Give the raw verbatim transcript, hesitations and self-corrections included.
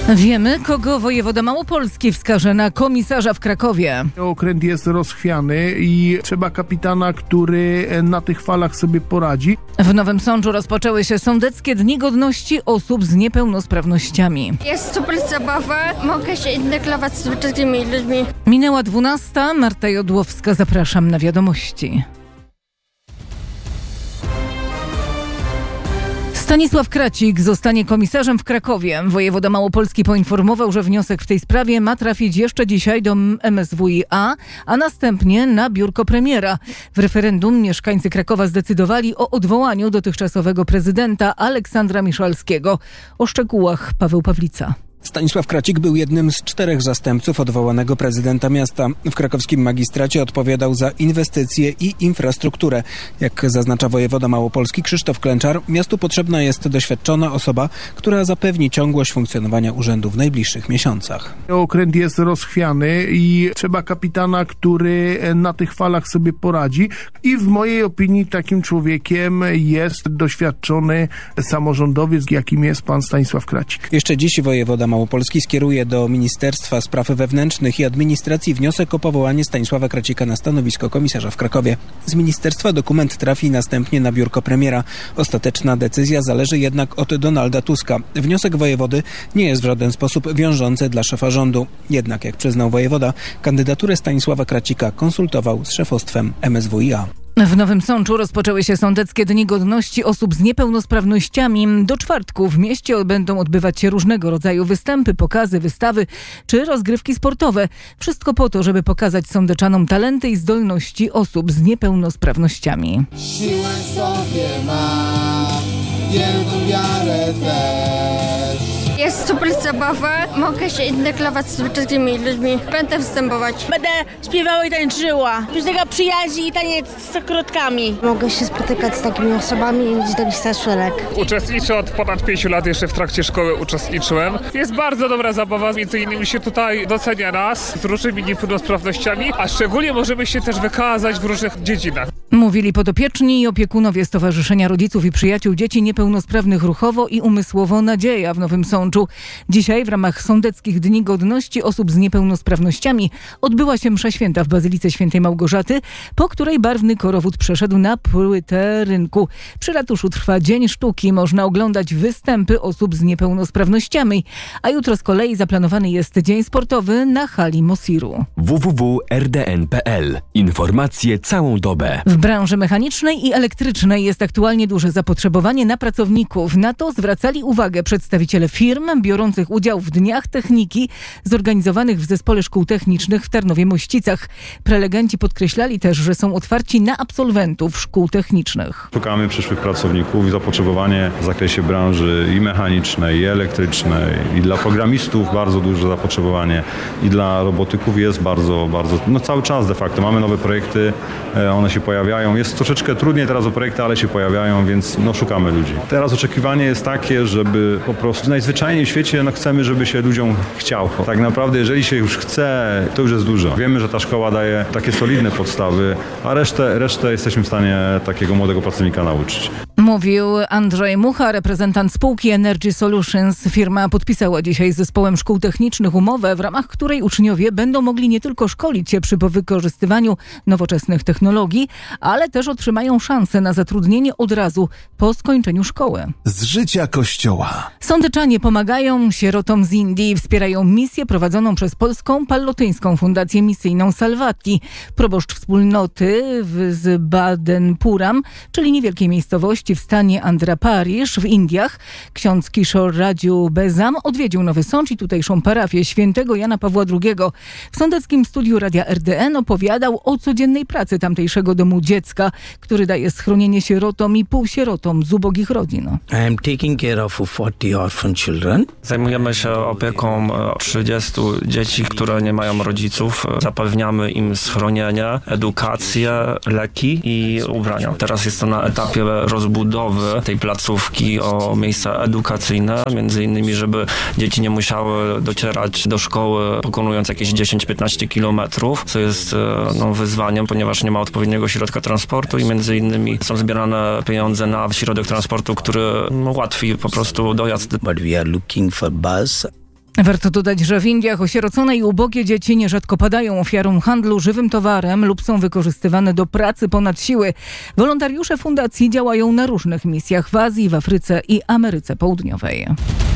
Wiemy, kogo wojewoda małopolski wskaże na komisarza w Krakowie. Okręt jest rozchwiany i trzeba kapitana, który na tych falach sobie poradzi. W Nowym Sączu rozpoczęły się sądeckie Dni Godności Osób z Niepełnosprawnościami. Jest super zabawa, mogę się integrować z wszystkimi ludźmi. Minęła dwunasta, Marta Jodłowska, zapraszam na wiadomości. Stanisław Kracik zostanie komisarzem w Krakowie. Wojewoda małopolski poinformował, że wniosek w tej sprawie ma trafić jeszcze dzisiaj do M S W i A, a następnie na biurko premiera. W referendum mieszkańcy Krakowa zdecydowali o odwołaniu dotychczasowego prezydenta Aleksandra Miszalskiego. O szczegółach Paweł Pawlica. Stanisław Kracik był jednym z czterech zastępców odwołanego prezydenta miasta. W krakowskim magistracie odpowiadał za inwestycje i infrastrukturę. Jak zaznacza wojewoda małopolski Krzysztof Klęczar, miastu potrzebna jest doświadczona osoba, która zapewni ciągłość funkcjonowania urzędu w najbliższych miesiącach. Okręt jest rozchwiany i trzeba kapitana, który na tych falach sobie poradzi. I w mojej opinii takim człowiekiem jest doświadczony samorządowiec, jakim jest pan Stanisław Kracik. Jeszcze dziś wojewoda Małopolski skieruje do Ministerstwa Spraw Wewnętrznych i Administracji wniosek o powołanie Stanisława Kracika na stanowisko komisarza w Krakowie. Z ministerstwa dokument trafi następnie na biurko premiera. Ostateczna decyzja zależy jednak od Donalda Tuska. Wniosek wojewody nie jest w żaden sposób wiążący dla szefa rządu. Jednak, jak przyznał wojewoda, kandydaturę Stanisława Kracika konsultował z szefostwem M S W i A. W Nowym Sączu rozpoczęły się sądeckie Dni Godności Osób z Niepełnosprawnościami. Do czwartku w mieście będą odbywać się różnego rodzaju występy, pokazy, wystawy czy rozgrywki sportowe. Wszystko po to, żeby pokazać sądeczanom talenty i zdolności osób z niepełnosprawnościami. Siłę sobie mam, wielką wiarę też. Jest super zabawa, mogę się integrować z wszystkimi ludźmi. Będę występować. Będę śpiewała i tańczyła. Piosenka przyjaźni i taniec z krotkami. Mogę się spotykać z takimi osobami i mieć takich starszych. Uczestniczę od ponad pięciu lat, jeszcze w trakcie szkoły uczestniczyłem. Jest bardzo dobra zabawa, między innymi się tutaj docenia nas z różnymi niepełnosprawnościami, a szczególnie możemy się też wykazać w różnych dziedzinach. Mówili podopieczni i opiekunowie Stowarzyszenia Rodziców i Przyjaciół Dzieci Niepełnosprawnych ruchowo i umysłowo Nadzieja w Nowym Sączu. Dzisiaj w ramach Sądeckich Dni Godności Osób z Niepełnosprawnościami odbyła się msza święta w Bazylice Świętej Małgorzaty, po której barwny korowód przeszedł na płytę rynku. Przy ratuszu trwa Dzień Sztuki. Można oglądać występy osób z niepełnosprawnościami. A jutro z kolei zaplanowany jest Dzień Sportowy na hali Mosiru. w w w kropka r d n kropka p l. Informacje całą dobę. W branży mechanicznej i elektrycznej jest aktualnie duże zapotrzebowanie na pracowników. Na to zwracali uwagę przedstawiciele firm biorących udział w Dniach Techniki zorganizowanych w Zespole Szkół Technicznych w Tarnowie-Mościcach. Prelegenci podkreślali też, że są otwarci na absolwentów szkół technicznych. Szukamy przyszłych pracowników i zapotrzebowanie w zakresie branży i mechanicznej, i elektrycznej, i dla programistów bardzo duże zapotrzebowanie, i dla robotyków jest bardzo, bardzo, no cały czas de facto. Mamy nowe projekty, one się pojawiają. Jest troszeczkę trudniej teraz o projekty, ale się pojawiają, więc no szukamy ludzi. Teraz oczekiwanie jest takie, żeby po prostu najzwyczajniej w świecie no chcemy, żeby się ludziom chciało. Tak naprawdę, jeżeli się już chce, to już jest dużo. Wiemy, że ta szkoła daje takie solidne podstawy, a resztę, resztę jesteśmy w stanie takiego młodego pracownika nauczyć. Mówił Andrzej Mucha, reprezentant spółki Energy Solutions. Firma podpisała dzisiaj z Zespołem Szkół Technicznych umowę, w ramach której uczniowie będą mogli nie tylko szkolić się przy wykorzystywaniu nowoczesnych technologii, ale też otrzymają szansę na zatrudnienie od razu po skończeniu szkoły. Z życia Kościoła. Sądeczanie pomagają sierotom z Indii, wspierają misję prowadzoną przez polską pallotyńską fundację misyjną Salvati. Proboszcz wspólnoty w, z Badenpuram, czyli niewielkiej miejscowości w stanie Andhra Pradesh w Indiach, ksiądz Kishore Raju Bezam odwiedził Nowy Sącz i tutejszą parafię świętego Jana Pawła drugiego. W sądeckim studiu Radia R D N opowiadał o codziennej pracy tamtejszego domu dziecka, który daje schronienie sierotom i półsierotom z ubogich rodzin. I am taking care of forty orphan children. Zajmujemy się opieką trzydziestu dzieci, które nie mają rodziców. Zapewniamy im schronienie, edukację, leki i ubrania. Teraz jest to na etapie rozbudowy tej placówki o miejsca edukacyjne, między innymi, żeby dzieci nie musiały docierać do szkoły pokonując jakieś dziesięć do piętnastu kilometrów, co jest no, wyzwaniem, ponieważ nie ma odpowiedniego środka transportu i między innymi są zbierane pieniądze na środek transportu, który no, ułatwi po prostu dojazd. But we are looking for bus. Warto dodać, że w Indiach osierocone i ubogie dzieci nierzadko padają ofiarą handlu żywym towarem lub są wykorzystywane do pracy ponad siły. Wolontariusze fundacji działają na różnych misjach w Azji, w Afryce i Ameryce Południowej.